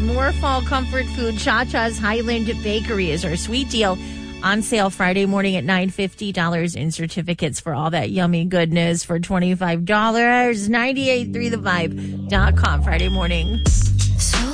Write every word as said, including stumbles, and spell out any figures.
more fall comfort food. Cha-Cha's Highland Bakery is our sweet deal. On sale Friday morning at nine dollars and fifty cents in certificates for all that yummy goodness for twenty-five dollars. ninety-eight point three the vibe dot com Friday morning.